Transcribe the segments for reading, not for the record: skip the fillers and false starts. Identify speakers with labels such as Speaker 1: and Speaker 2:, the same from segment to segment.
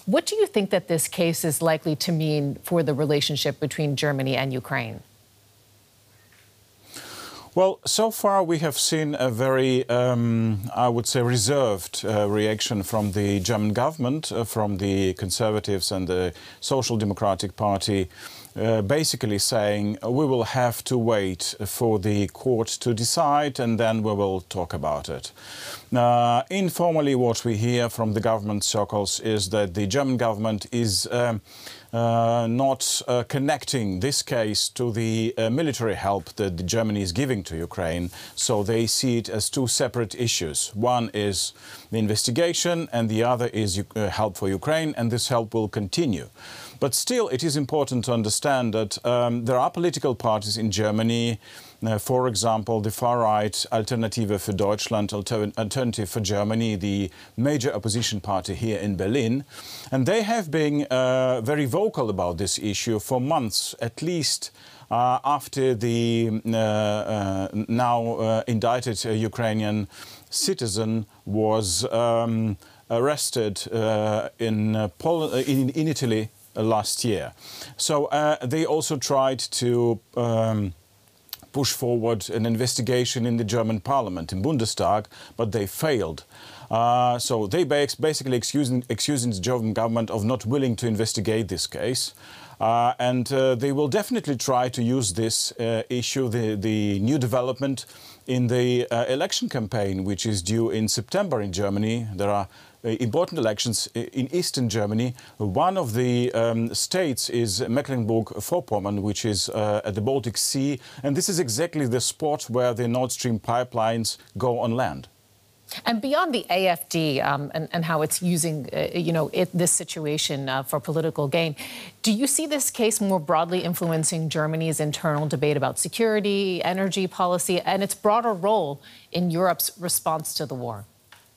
Speaker 1: What do you think that this case is likely to mean for the relationship between Germany and Ukraine?
Speaker 2: Well, so far we have seen a very, I would say, reserved reaction from the German government, from the Conservatives and the Social Democratic Party, basically saying we will have to wait for the court to decide and then we will talk about it. Informally, what we hear from the government circles is that the German government is not connecting this case to the military help that Germany is giving to Ukraine. So they see it as two separate issues. One is the investigation and the other is help for Ukraine, and this help will continue. But still, it is important to understand that there are political parties in Germany, for example, the far-right Alternative für Deutschland, Alternative for Germany, the major opposition party here in Berlin. And they have been very vocal about this issue for months, at least after the now indicted Ukrainian citizen was arrested in Italy last year. So they also tried to push forward an investigation in the German parliament, in Bundestag, but they failed. So they basically accusing the German government of not willing to investigate this case. And they will definitely try to use this issue, the new development in the election campaign, which is due in September in Germany. There are important elections in eastern Germany. One of the states is Mecklenburg-Vorpommern, which is at the Baltic Sea. And this is exactly the spot where the Nord Stream pipelines go on land.
Speaker 1: And beyond the AfD and how it's using, this situation for political gain, do you see this case more broadly influencing Germany's internal debate about security, energy policy, and its broader role in Europe's response to the war?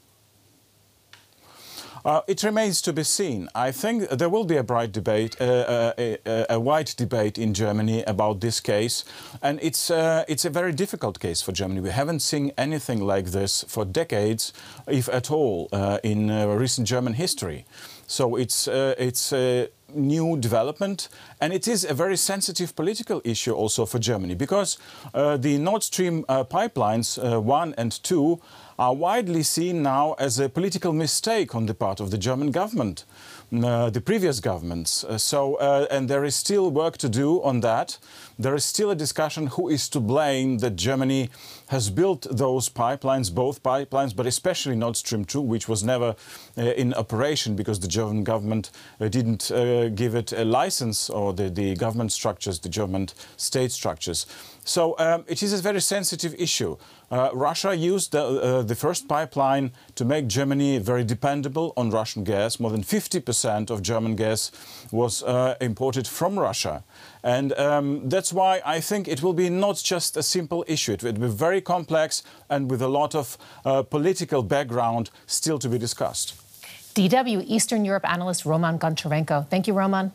Speaker 2: It remains to be seen. I think there will be a bright debate, a wide debate in Germany about this case, and it's a very difficult case for Germany. We haven't seen anything like this for decades, if at all, in recent German history. So it's a new development, and it is a very sensitive political issue also for Germany, because the Nord Stream pipelines 1 and 2 are widely seen now as a political mistake on the part of the German government, the previous governments. And there is still work to do on that. There is still a discussion who is to blame that Germany has built those pipelines, both pipelines, but especially Nord Stream 2, which was never in operation because the German government didn't give it a license, or the government structures, the German state structures. So it is a very sensitive issue. Russia used the first pipeline to make Germany very dependable on Russian gas. More than 50% of German gas was imported from Russia. And that's why I think it will be not just a simple issue. It will be very complex and with a lot of political background still to be discussed.
Speaker 1: DW Eastern Europe analyst Roman Goncharenko. Thank you, Roman.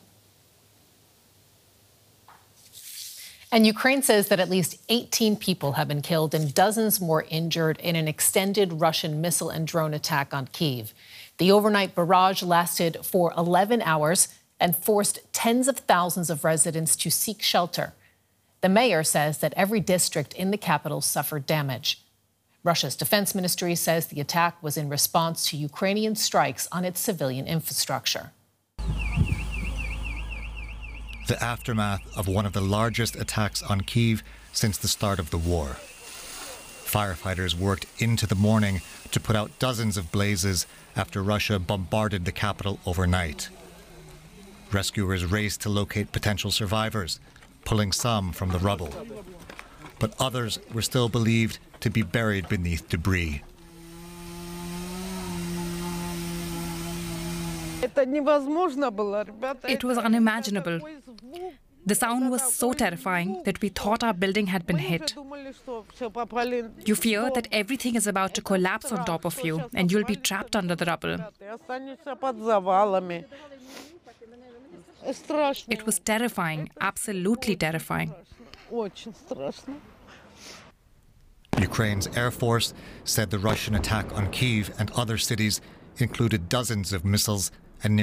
Speaker 1: And Ukraine says that at least 18 people have been killed and dozens more injured in an extended Russian missile and drone attack on Kyiv. The overnight barrage lasted for 11 hours and forced tens of thousands of residents to seek shelter. The mayor says that every district in the capital suffered damage. Russia's defense ministry says the attack was in response to Ukrainian strikes on its civilian infrastructure.
Speaker 3: The aftermath of one of the largest attacks on Kyiv since the start of the war. Firefighters worked into the morning to put out dozens of blazes after Russia bombarded the capital overnight. Rescuers raced to locate potential survivors, pulling some from the rubble. But others were still believed to be buried beneath debris.
Speaker 4: It was unimaginable. The sound was so terrifying that we thought our building had been hit. You fear that everything is about to collapse on top of you and you'll be trapped under the rubble. It was terrifying, absolutely terrifying.
Speaker 3: Ukraine's Air Force said the Russian attack on Kyiv and other cities included dozens of missiles